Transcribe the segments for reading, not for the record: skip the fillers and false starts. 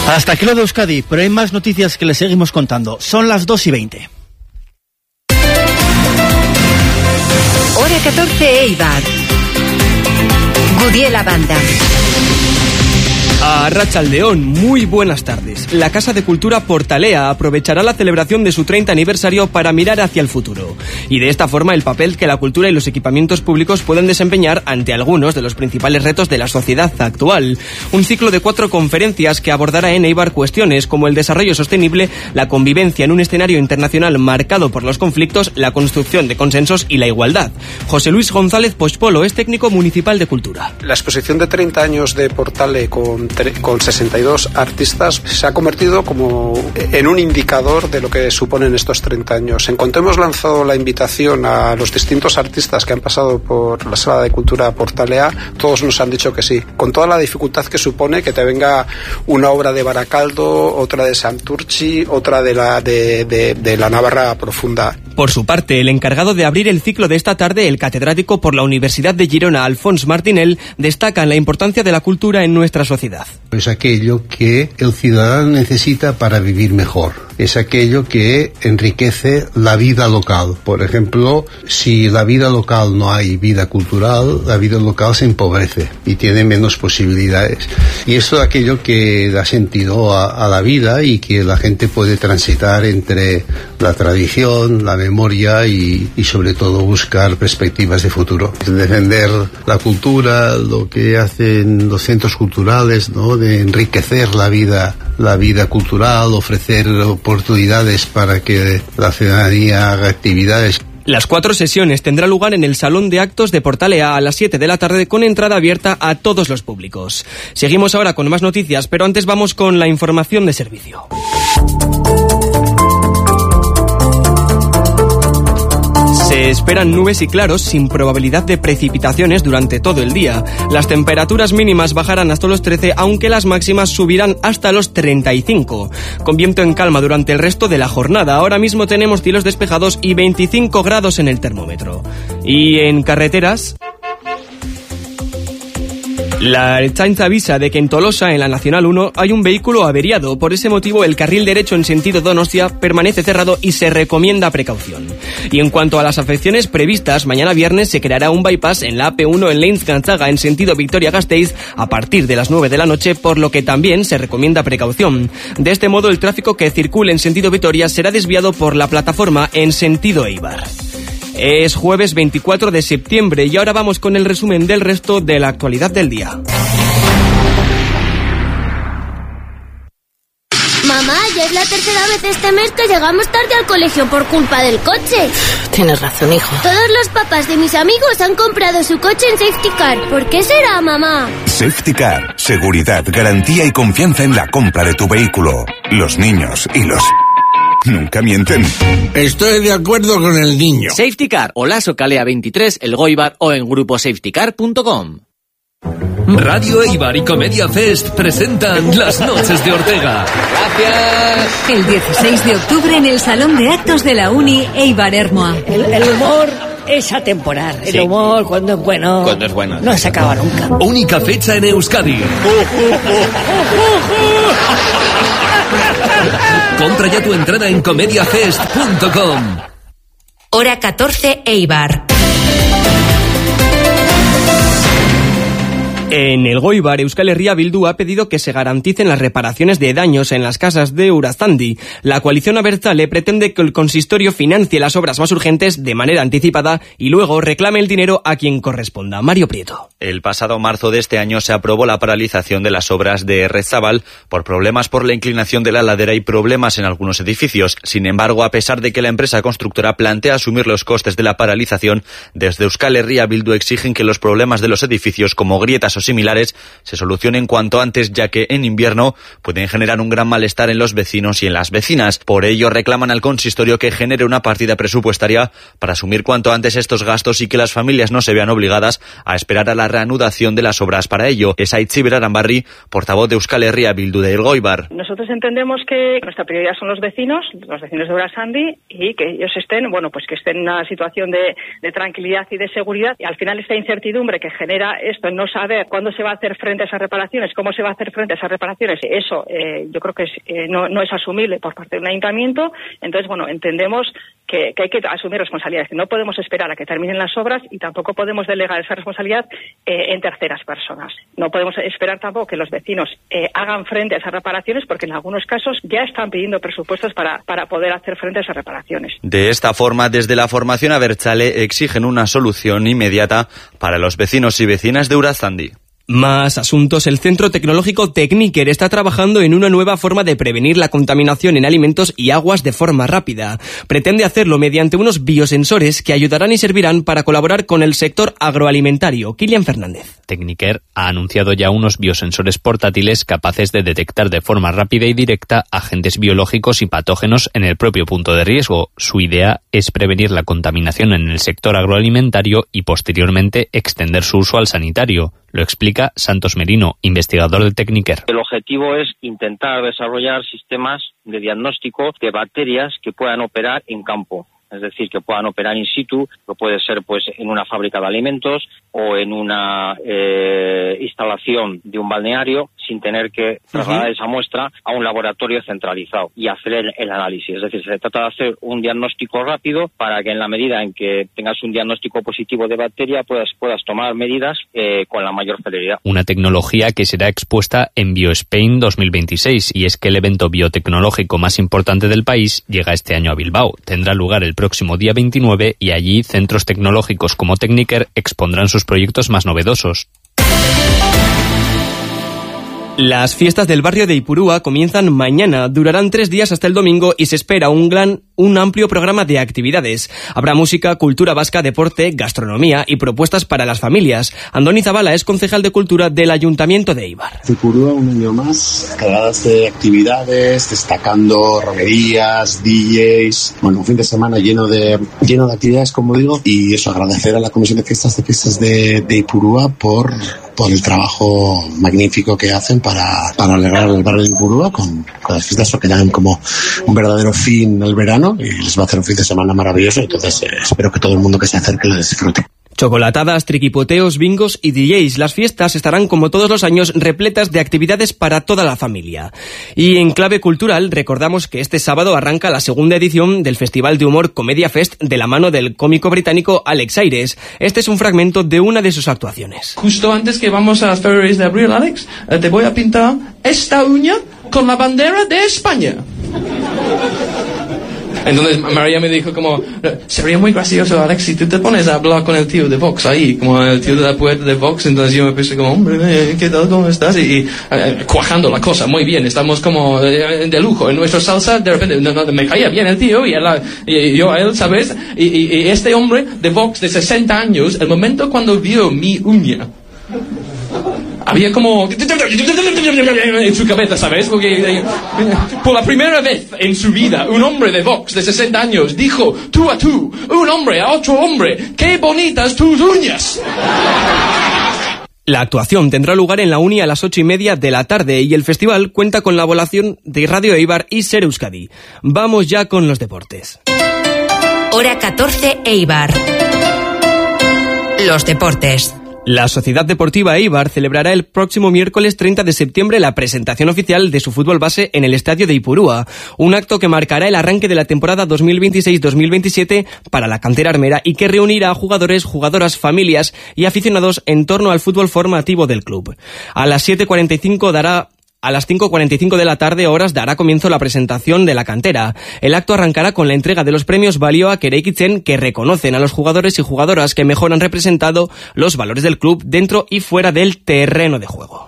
Hasta aquí lo de Euskadi, pero hay más noticias que les seguimos contando. Son las 2:20. Hora 14 Eibar. Gudiela Banda. A Arratsaldeon, muy buenas tardes. La Casa de Cultura Portalea aprovechará la celebración de su 30 aniversario para mirar hacia el futuro. Y de esta forma el papel que la cultura y los equipamientos públicos pueden desempeñar ante algunos de los principales retos de la sociedad actual. Un ciclo de 4 conferencias que abordará en Eibar cuestiones como el desarrollo sostenible, la convivencia en un escenario internacional marcado por los conflictos, la construcción de consensos y la igualdad. José Luis González Pospolo es técnico municipal de cultura. La exposición de 30 años de Portale con 62 artistas se ha convertido como en un indicador de lo que suponen estos 30 años. En cuanto hemos lanzado la invitación a los distintos artistas que han pasado por la Sala de Cultura Portalea, todos nos han dicho que sí, con toda la dificultad que supone que te venga una obra de Baracaldo, otra de Santurchi, otra de la Navarra Profunda. Por su parte, el encargado de abrir el ciclo de esta tarde, el catedrático por la Universidad de Girona, Alfons Martinel, destaca en la importancia de la cultura en nuestra sociedad. Es aquello que el ciudadano necesita para vivir mejor. Es aquello que enriquece la vida local. Por ejemplo, si la vida local no hay vida cultural, la vida local se empobrece y tiene menos posibilidades. Y esto es aquello que da sentido a la vida y que la gente puede transitar entre la tradición, la memoria y sobre todo buscar perspectivas de futuro. Defender la cultura, lo que hacen los centros culturales, ¿no? De enriquecer la vida cultural, ofrecer oportunidades para que la ciudadanía haga actividades. Las 4 sesiones tendrán lugar en el Salón de Actos de Portalea a las 7 de la tarde con entrada abierta a todos los públicos. Seguimos ahora con más noticias, pero antes vamos con la información de servicio. Se esperan nubes y claros sin probabilidad de precipitaciones durante todo el día. Las temperaturas mínimas bajarán hasta los 13, aunque las máximas subirán hasta los 35. Con viento en calma durante el resto de la jornada. Ahora mismo tenemos cielos despejados y 25 grados en el termómetro. Y en carreteras... La Ertzaintza avisa de que en Tolosa, en la Nacional 1, hay un vehículo averiado. Por ese motivo, el carril derecho en sentido Donostia permanece cerrado y se recomienda precaución. Y en cuanto a las afecciones previstas, mañana viernes se creará un bypass en la AP1 en Leintz-Gantzaga en sentido Vitoria-Gasteiz a partir de las 9 de la noche, por lo que también se recomienda precaución. De este modo, el tráfico que circule en sentido Vitoria será desviado por la plataforma en sentido Eibar. Es jueves 24 de septiembre y ahora vamos con el resumen del resto de la actualidad del día. Mamá, ya es la tercera vez este mes que llegamos tarde al colegio por culpa del coche. Tienes razón, hijo. Todos los papás de mis amigos han comprado su coche en Safety Car. ¿Por qué será, mamá? Safety Car. Seguridad, garantía y confianza en la compra de tu vehículo. Los niños y los... nunca mienten. Estoy de acuerdo con el niño. Safety Car, Olaso Calea 23, El Goibar o en gruposafetycar.com. Radio Eibar y Comedia Fest presentan Las Noches de Ortega. Gracias. El 16 de octubre en el Salón de Actos de la Uni Eibar Hermoa. El humor es atemporal. El humor, cuando es bueno... cuando es bueno. No se acaba nunca. Única fecha en Euskadi. Compra ya tu entrada en comediafest.com. Hora 14 Eibar. En el Goibar, Euskal Herria Bildu ha pedido que se garanticen las reparaciones de daños en las casas de Urazandi. La coalición abertzale pretende que el consistorio financie las obras más urgentes de manera anticipada y luego reclame el dinero a quien corresponda. Mario Prieto. El pasado marzo de este año se aprobó la paralización de las obras de Errezabal por problemas por la inclinación de la ladera y problemas en algunos edificios. Sin embargo, a pesar de que la empresa constructora plantea asumir los costes de la paralización, desde Euskal Herria Bildu exigen que los problemas de los edificios, como grietas o similares, se solucionen cuanto antes, ya que en invierno pueden generar un gran malestar en los vecinos y en las vecinas. Por ello reclaman al consistorio que genere una partida presupuestaria para asumir cuanto antes estos gastos y que las familias no se vean obligadas a esperar a la reanudación de las obras para ello. Es Aitziber Arambarri, portavoz de Euskal Herria Bildu de El Goibar. Nosotros entendemos que nuestra prioridad son los vecinos de Urasandi, y que ellos estén, que estén en una situación de tranquilidad y de seguridad. Y al final esta incertidumbre que genera esto, en no saber cuándo se va a hacer frente a esas reparaciones, cómo se va a hacer frente a esas reparaciones, eso yo creo que no es asumible por parte de un ayuntamiento. Entonces, bueno, entendemos que hay que asumir responsabilidades, que no podemos esperar a que terminen las obras y tampoco podemos delegar esa responsabilidad en terceras personas. No podemos esperar tampoco que los vecinos hagan frente a esas reparaciones, porque en algunos casos ya están pidiendo presupuestos para poder hacer frente a esas reparaciones. De esta forma, desde la formación abertzale exigen una solución inmediata para los vecinos y vecinas de Urazandi. Más asuntos. El Centro Tecnológico Techniker está trabajando en una nueva forma de prevenir la contaminación en alimentos y aguas de forma rápida. Pretende hacerlo mediante unos biosensores que ayudarán y servirán para colaborar con el sector agroalimentario. Kilian Fernández. Techniker ha anunciado ya unos biosensores portátiles capaces de detectar de forma rápida y directa agentes biológicos y patógenos en el propio punto de riesgo. Su idea es prevenir la contaminación en el sector agroalimentario y posteriormente extender su uso al sanitario. Lo explica Santos Merino, investigador de Techniker. El objetivo es intentar desarrollar sistemas de diagnóstico de bacterias que puedan operar en campo. Es decir, que puedan operar in situ, que puede ser pues en una fábrica de alimentos o en una instalación de un balneario, sin tener que trasladar esa muestra a un laboratorio centralizado y hacer el análisis. Es decir, se trata de hacer un diagnóstico rápido para que en la medida en que tengas un diagnóstico positivo de bacteria puedas tomar medidas con la mayor celeridad. Una tecnología que será expuesta en BioSpain 2026, y es que el evento biotecnológico más importante del país llega este año a Bilbao. Tendrá lugar el próximo día 29 y allí centros tecnológicos como Techniker expondrán sus proyectos más novedosos. Las fiestas del barrio de Ipurúa comienzan mañana, durarán 3 días hasta el domingo y se espera un amplio programa de actividades. Habrá música, cultura vasca, deporte, gastronomía y propuestas para las familias. Andoni Zabala es concejal de Cultura del Ayuntamiento de Eibar. Ipurúa un año más, cargadas de actividades, destacando romerías, DJs, bueno, un fin de semana lleno de actividades, como digo, y eso, agradecer a la Comisión de Fiestas de Ipurúa por el trabajo magnífico que hacen para alegrar el barrio de Ipurúa con las fiestas que dan como un verdadero fin al verano, y les va a hacer un fin de semana maravilloso. Entonces espero que todo el mundo que se acerque lo disfrute. Chocolatadas, triquipoteos, bingos y DJs. Las fiestas estarán, como todos los años, repletas de actividades para toda la familia. Y en clave cultural, recordamos que este sábado arranca la segunda edición del Festival de Humor Comedia Fest de la mano del cómico británico Alex Ayres. Este es un fragmento de una de sus actuaciones. Justo antes que vamos a las Februaries de abril, Alex, te voy a pintar esta uña con la bandera de España. Entonces María me dijo como, sería muy gracioso, Alex, si tú te pones a hablar con el tío de Vox ahí, como el tío de la puerta de Vox. Entonces yo me pensé como, hombre, ¿qué tal, cómo estás? Y cuajando la cosa, muy bien, estamos como de lujo en nuestra salsa. De repente me caía bien el tío y yo a él, ¿sabes? Y este hombre de Vox de 60 años, el momento cuando vio mi uña, había como en su cabeza, ¿sabes? Porque por la primera vez en su vida un hombre de Vox de 60 años dijo tú a tú, un hombre a otro hombre, ¡qué bonitas tus uñas! La actuación tendrá lugar en la Uni a las 8:30 de la tarde y el festival cuenta con la colaboración de Radio Eibar y Ser Euskadi. Vamos ya con los deportes. Hora 14, Eibar. Los deportes. La Sociedad Deportiva Eibar celebrará el próximo miércoles 30 de septiembre la presentación oficial de su fútbol base en el estadio de Ipurúa, un acto que marcará el arranque de la temporada 2026-2027 para la cantera armera y que reunirá a jugadores, jugadoras, familias y aficionados en torno al fútbol formativo del club. A las 5:45 de la tarde horas dará comienzo la presentación de la cantera. El acto arrancará con la entrega de los premios Balioak Eraikitzen, que reconocen a los jugadores y jugadoras que mejor han representado los valores del club dentro y fuera del terreno de juego.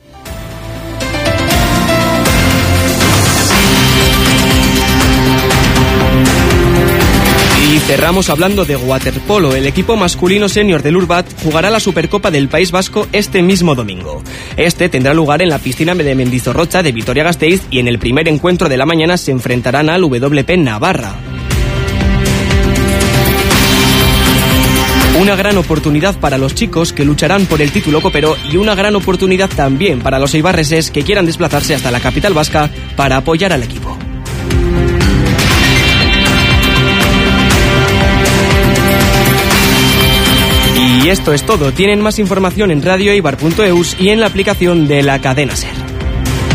Y cerramos hablando de waterpolo. El equipo masculino senior del Urbat jugará la Supercopa del País Vasco este mismo domingo. Este tendrá lugar en la piscina de Mendizorrocha de Vitoria-Gasteiz y en el primer encuentro de la mañana se enfrentarán al WP Navarra. Una gran oportunidad para los chicos que lucharán por el título copero y una gran oportunidad también para los eibarreses que quieran desplazarse hasta la capital vasca para apoyar al equipo. Y esto es todo. Tienen más información en radioeibar.eus y en la aplicación de la cadena SER.